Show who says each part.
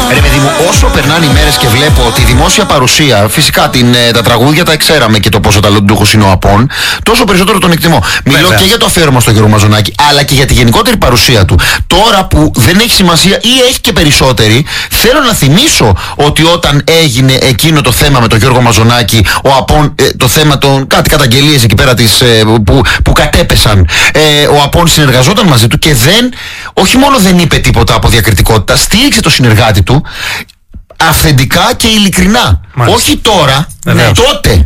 Speaker 1: Ρε παιδί μου, όσο περνάνε οι μέρες και βλέπω τη δημόσια παρουσία, φυσικά τα τραγούδια τα ξέραμε και το πόσο ταλαντούχος είναι ο Απών, τόσο περισσότερο τον εκτιμώ. Μιλώ και για το αφιέρωμα στο Γιώργο Μαζονάκη, αλλά και για τη γενικότερη παρουσία του. Τώρα που δεν έχει σημασία ή έχει και περισσότερη, θέλω να θυμίσω ότι όταν έγινε εκείνο το θέμα με τον Γιώργο Μαζονάκη, ο Απών, το θέμα των κάτι καταγγελίες εκεί πέρα που κατέπεσαν, ο Απών συνεργαζόταν μαζί του και όχι μόνο δεν είπε τίποτα από διακριτικότητα, στήριξε το συνεργάτη του αυθεντικά και ειλικρινά. Μάλιστα. Όχι τώρα, τότε.